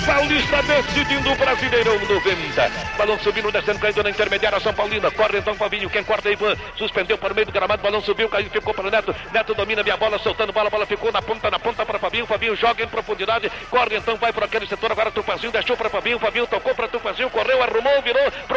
Paulista decidindo o Brasileirão 90. Balão subindo, descendo, caindo na intermediária São Paulina. Corre então Fabinho, quem corta é Ivan. Suspendeu para o meio do gramado, balão subiu, caiu, ficou para o Neto. Neto domina minha bola, soltando bola, bola ficou na ponta para Fabinho. Fabinho joga em profundidade, corre então, vai para aquele setor. Agora Tupazinho deixou para Fabinho. Fabinho tocou para Tupazinho, correu, arrumou, virou.